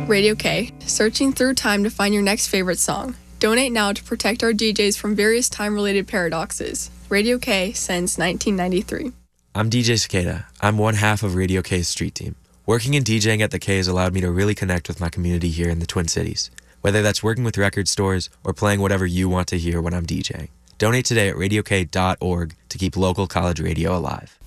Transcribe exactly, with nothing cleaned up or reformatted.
Radio K, searching through time to find your next favorite song. Donate now to protect our D Js from various time-related paradoxes. Radio K since nineteen ninety-three. I'm D J Cicada. I'm one half of Radio K's street team. Working and DJing at the K has allowed me to really connect with my community here in the Twin Cities, whether that's working with record stores or playing whatever you want to hear when I'm DJing. Donate today at radio k dot org to keep local college radio alive.